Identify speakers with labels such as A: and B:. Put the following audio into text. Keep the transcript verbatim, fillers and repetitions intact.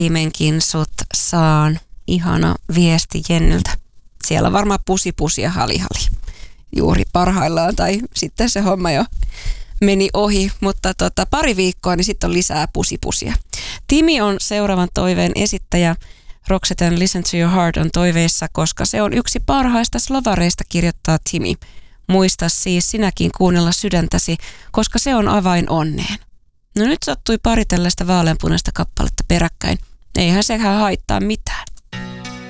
A: Viimeinkin sut saan. Ihana viesti Jennyltä. Siellä on varmaan pusi pusi ja hali hali juuri parhaillaan, tai sitten se homma jo meni ohi, mutta tota, pari viikkoa, niin sitten on lisää pusipusia. Timi on seuraavan toiveen esittäjä. Roxetten Listen to Your Heart on toiveissa, koska se on yksi parhaista slovareista, kirjoittaa Timi. Muista siis sinäkin kuunnella sydäntäsi, koska se on avain onneen. No nyt sattui pari tällaista vaaleanpunaista kappaletta peräkkäin. Eihän sekään haittaa mitään.